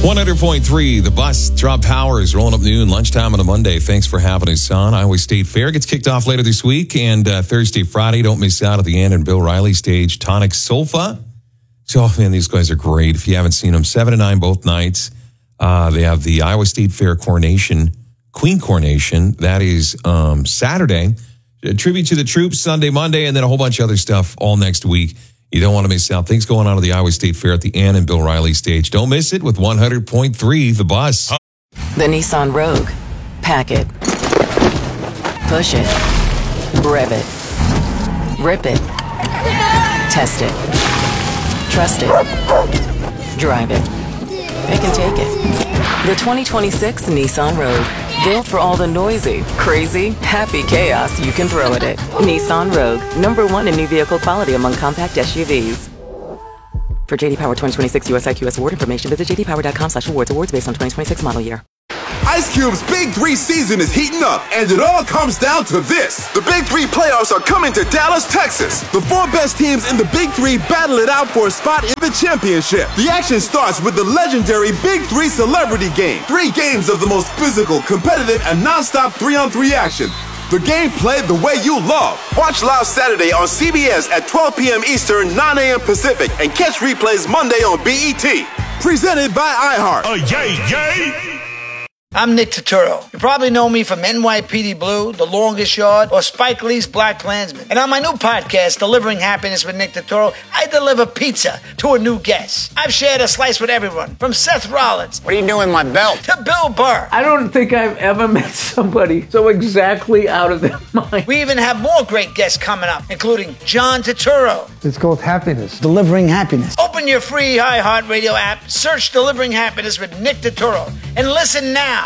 100.3, the bus drop powers rolling up noon, lunchtime on a Monday. Thanks for having us on. Iowa State Fair gets kicked off later this week, and Thursday, Friday. Don't miss out at the Ann and Bill Riley stage. Tonic Sofa. So, man, these guys are great. If you haven't seen them, 7 to 9 both nights. They have the Iowa State Fair coronation, Queen Coronation. That is Saturday. A tribute to the troops Sunday, Monday, and then a whole bunch of other stuff all next week. You don't want to miss out. Things going on at the Iowa State Fair at the Ann and Bill Riley stage. Don't miss it with 100.3, the bus. The Nissan Rogue. Pack it. Push it. Rev it. Rip it. Test it. Trust it. Drive it. Pick and take it. The 2026 Nissan Rogue. Built for all the noisy, crazy, happy chaos you can throw at it. Nissan Rogue. #1 in new vehicle quality among compact SUVs. For JD Power 2026 US IQS award information, visit jdpower.com/awards. Awards based on 2026 model year. Ice Cube's Big 3 season is heating up, and it all comes down to this. The Big 3 playoffs are coming to Dallas, Texas. The 4 best teams in the Big 3 battle it out for a spot in the championship. The action starts with the legendary Big 3 Celebrity Game. 3 games of the most physical, competitive, and non-stop 3-on-3 action. The game played the way you love. Watch live Saturday on CBS at 12 p.m. Eastern, 9 a.m. Pacific, and catch replays Monday on BET. Presented by iHeart. Yay! I'm Nick Turturro. You probably know me from NYPD Blue, The Longest Yard, or Spike Lee's Black Klansman. And on my new podcast, Delivering Happiness with Nick Turturro, I deliver pizza to a new guest. I've shared a slice with everyone, from Seth Rollins. What are you doing with my belt? To Bill Burr. I don't think I've ever met somebody so exactly out of their mind. We even have more great guests coming up, including John Turturro. It's called Happiness. Delivering Happiness. Open your free iHeartRadio app, search Delivering Happiness with Nick Turturro, and listen now